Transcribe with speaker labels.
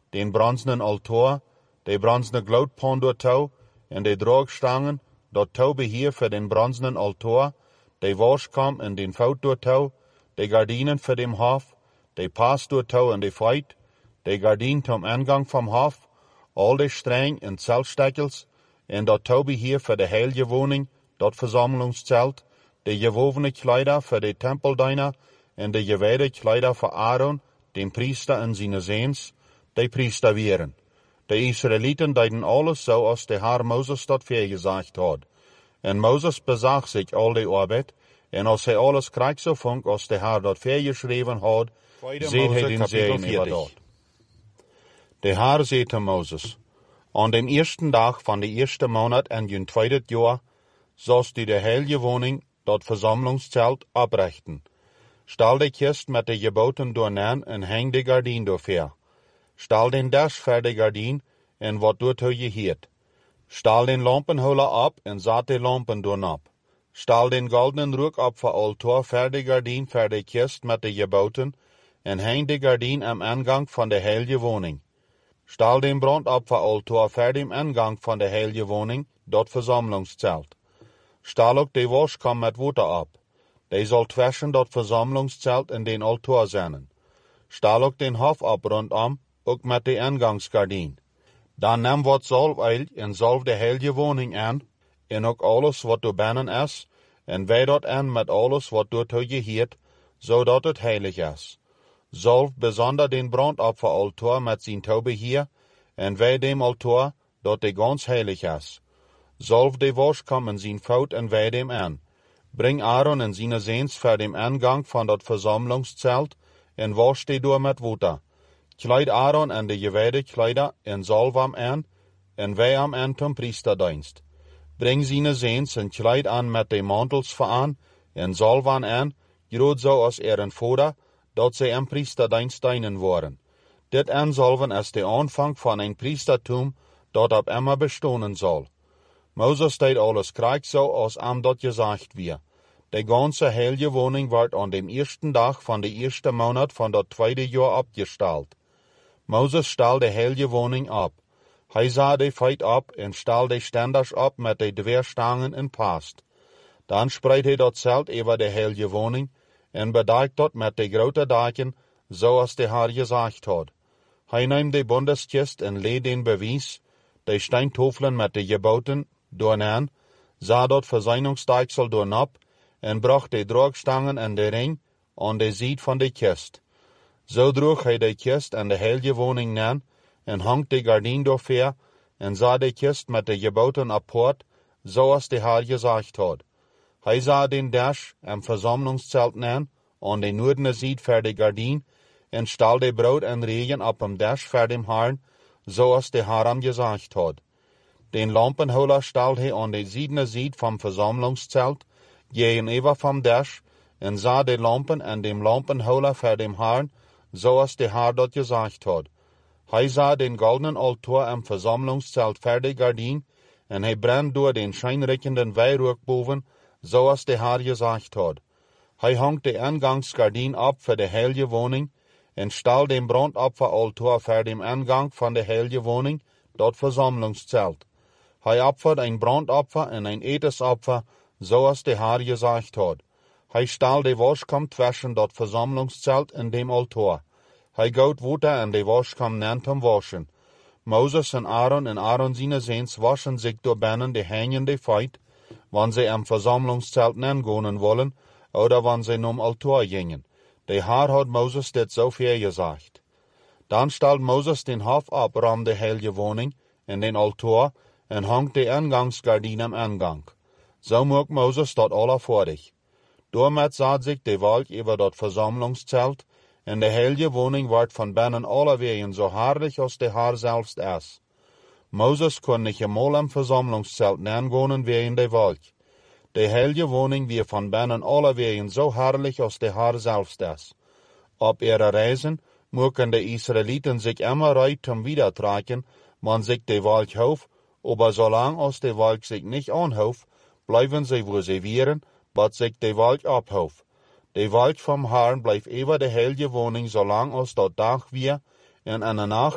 Speaker 1: den bronzenen altaar, de bronzene gloedpan door touw en de droogstangen, dat touwbeheer voor den bronzenen altaar, de washkam en den fout door touw, de gardinen voor dem hof, de pas door touw en de fruit, de gardien tom aangang van hof, al de streng en zeltstekels, en dat touwbeheer voor de heilige woning, dat verzamelingszelt, de gewovene kleider voor de tempeldienaar en de gewijde kleider voor Aaron, den priester en zijn zoons, de priester weren. De Israëlieten deden alles zoals de Heer Mozes dat voorgezegd had. En Mozes bezag zich al de arbeid, en als hij alles krijgt zo vond als de Heer dat voorgeschreven had, zeed hij den zegen over dat. De Heer zei te Mozes, aan den eerste dag van de eerste maand en hun tweede jaar, zolst u de heilige woning, dat verzamelingszelt, oprichten. Stel de kist met de geboten doornaan en hang de gardien doorver. Stel den dash voor de gardien en wat doortoe je heet. Stel den lampenholer op en zet de lampen doornop. Stel den goldenen rook op voor altaar voor de gardien voor de kist met de geboten en hang de gardien am aangang van de heilige woning. Stel den brand op voor altaar voor de aangang van de heilige woning, dat verzamelingszelt. Stel ook de washkam met water op. Die zal tussen dat verzamelingszelt en den altaar zijn. Stel ook den hof op rondom, ook met de aangangsgardien. Dan neem wat zalfolie en zalf de heilige woning aan, en ook alles wat door binnen is, en wij dat aan met alles wat door je heet, zodat het heilig is. Zalf bijzonder den brandopfer altaar met zijn touwbeheer, en wij dem altaar, dat de gans heilig is. Zalf de washkam en zijn fout en wij dem aan. Breng Aaron en zijn zoons voor dem aangang van dat verzamelingszelt, en wasch die door met water. Kleid Aaron en de gewijde kleider en zalf hem aan, en wij hem aan ten priesterdienst. Breng zijn zoons en kleid aan met de mantels vooraan, en zalf aan, groot zoals een vader, dat zij een priesterdienst dienen worden. Dit aanzalven is de aanvang van een priestertum, dat op immer bestonen zal. Mozes deed alles krijgt zoals hem dat gezegd werd. De ganze heilige woning werd aan de eerste dag van de eerste maand van dat tweede jaar opgesteld. Mozes stel de heilige woning op. Hij zag de feit op en stel de standers op met de dweerstangen en past. Dan spreidt hij dat zelt over de heilige woning en bedekt dat met de grote daken, zoals de Heer gezegd had. Hij neemt de bondeskist en leed den bewijs, de steintofelen met de geboten, doornaan, zag dat verzoeningsdeksel doornop en bracht de droogstangen en de ring aan de zijde van de kist. Zo droeg hij de kist en de heilige woning aan en hangt de gardien doorver en zag de kist met de geboten apart, zoals de Heer gezegd had. Hij zag den dash en verzamelingszelt aan de noordene zijde voor de gardien en stel de brood en regen op hem dash voor dem Herrn, zoals de Heer hem gezegd had. Den lampenholer stelt hij aan de zijdene zijde van verzamelingszelt, gegenüber van dash, en zag de lampen en dem lampenholer voor dem Herrn, zoals de Heer dat gezegd had. Hij zag den goldenen altaar en verzamelingszelt voor de gardien, en hij brandt door den schijnrijkenden wijrook boven, zoals de Heer gezegd had. Hij hangt de aangangsgardien op voor de heilige woning, en stel den brandopferaltaar voor dem aangang van de heilige woning, dat verzamelingszelt. Hij opfert een brandopfer en een etensopfer, zoals de Heer gezegd had. Hij stel de washkam tussen dat verzamelingszelt en dem altaar. Hij gooit water en de washkam nant hem waschen. Mozes en Aaron zijn zoons waschen zich door binnen de hangende feit, wanneer zij am verzamelingszelt nangonen willen, oder wanneer zij nom altaar gingen. De Heer had Mozes dit zo voorgezegd. Dan stelt Mozes den hof op rond de heilige woning en den altaar en hangt de aangangsgardien am aangang. Zo maakt Mozes dat alle voordelig. Doormet zet zich de wolk over dat verzamelingszelt en de heilige woning wordt van binnen alle wegen zo herrlich als de Heer zelfs is. Mozes kon niet eenmaal am verzamelingszelt nangonen wegen de wolk. De heilige woning weer van binnen alle wegen zo herrlich als de Heer zelfs is. Op ihre reizen mogen de Israëlieten zich immer rijdt om wieder trekken, man zich de wolk houdt, aber zolang als de wolk zich niet aanhoudt, blijven zij waar zij waren, wat zich de wolk ophoudt. De wolk vom Herrn blijft over de heilige woning zolang als dat dag weer, en aan de nacht